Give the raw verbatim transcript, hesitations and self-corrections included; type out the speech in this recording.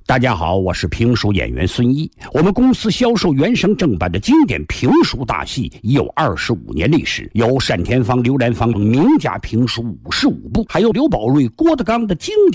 大家好，我是评书演员孙一。我们公司销售原声正版的经典评书大戏已有二十五年历史，有单田芳、刘兰芳名家评书五十五部，还有刘宝瑞、郭德纲的经典